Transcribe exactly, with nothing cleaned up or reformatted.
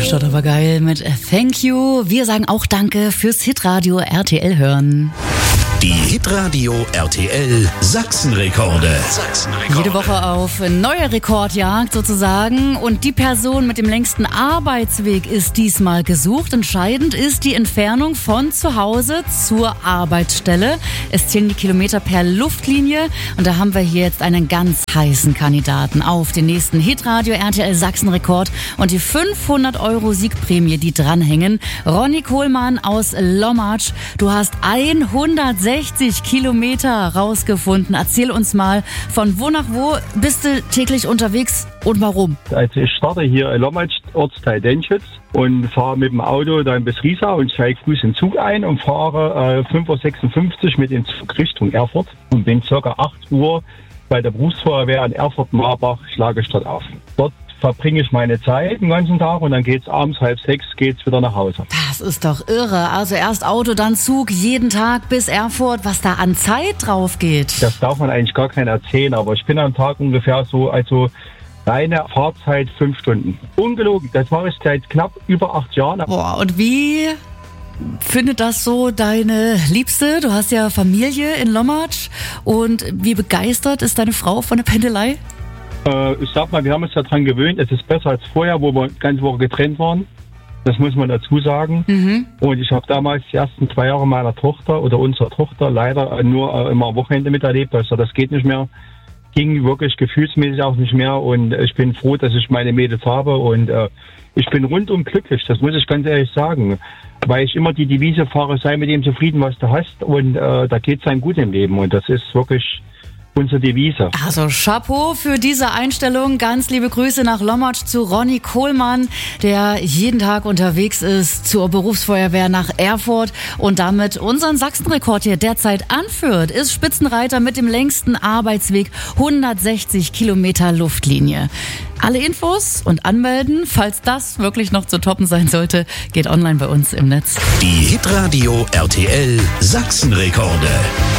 Stadt aber geil mit Thank You. Wir sagen auch Danke fürs Hitradio R T L hören. Die Hitradio R T L Sachsenrekorde. Sachsenrekorde. Jede Woche auf neue Rekordjagd sozusagen. Und die Person mit dem längsten Arbeitsweg ist diesmal gesucht. Entscheidend ist die Entfernung von zu Hause zur Arbeitsstelle. Es zählen die Kilometer per Luftlinie. Und da haben wir hier jetzt einen ganz heißen Kandidaten auf den nächsten Hitradio R T L Sachsenrekord. Und die fünfhundert Euro Siegprämie, die dranhängen. Ronny Kohlmann aus Lommatsch. Du hast hundertsechzig Kilometer rausgefunden. Erzähl uns mal, von wo nach wo bist du täglich unterwegs und warum? Also ich starte hier in Lommatsch, Ortsteil Denschitz, und fahre mit dem Auto dann bis Riesa und steige früh in den Zug ein und fahre äh, fünf Uhr sechsundfünfzig mit dem Zug Richtung Erfurt und bin ca. acht Uhr bei der Berufsfeuerwehr in Erfurt-Marbach, Schlagestadt auf. Dort verbringe ich meine Zeit den ganzen Tag und dann geht's abends halb sechs geht's wieder nach Hause. Das ist doch irre. Also erst Auto, dann Zug, jeden Tag bis Erfurt, was da an Zeit drauf geht. Das darf man eigentlich gar keiner erzählen, aber ich bin am Tag ungefähr so, also reine Fahrzeit fünf Stunden. Ungelogen, das mache ich seit knapp über acht Jahren. Boah, und wie findet das so deine Liebste? Du hast ja Familie in Lommatsch. Und wie begeistert ist deine Frau von der Pendelei? Ich sag mal, wir haben uns daran gewöhnt, es ist besser als vorher, wo wir die ganze Woche getrennt waren. Das muss man dazu sagen. Mhm. Und ich habe damals die ersten zwei Jahre meiner Tochter oder unserer Tochter leider nur immer am Wochenende miterlebt. Also das geht nicht mehr. Ging wirklich gefühlsmäßig auch nicht mehr. Und ich bin froh, dass ich meine Mädels habe. Und äh, ich bin rundum glücklich, das muss ich ganz ehrlich sagen. Weil ich immer die Devise fahre, sei mit dem zufrieden, was du hast. Und äh, da geht es einem gut im Leben. Und das ist wirklich unsere Devise. Also Chapeau für diese Einstellung. Ganz liebe Grüße nach Lommatsch zu Ronny Kohlmann, der jeden Tag unterwegs ist zur Berufsfeuerwehr nach Erfurt und damit unseren Sachsenrekord hier derzeit anführt. Ist Spitzenreiter mit dem längsten Arbeitsweg, hundertsechzig Kilometer Luftlinie. Alle Infos und anmelden, falls das wirklich noch zu toppen sein sollte, geht online bei uns im Netz. Die Hitradio R T L Sachsenrekorde.